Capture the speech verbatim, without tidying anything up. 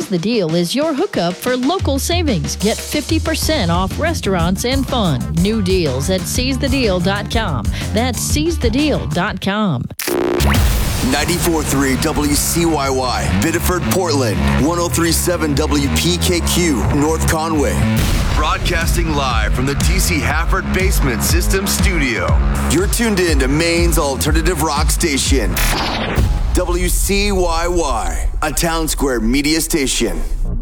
the Deal is your hookup for local savings. Get fifty percent off restaurants and fun. New deals at seize the deal dot com. That's seize the deal dot com. ninety-four point three W C Y Y, Biddeford, Portland. one oh three point seven W P K Q, North Conway. Broadcasting live from the T C Hafford Basement System Studio. You're tuned in to Maine's alternative rock station. W C Y Y, a Town Square media station.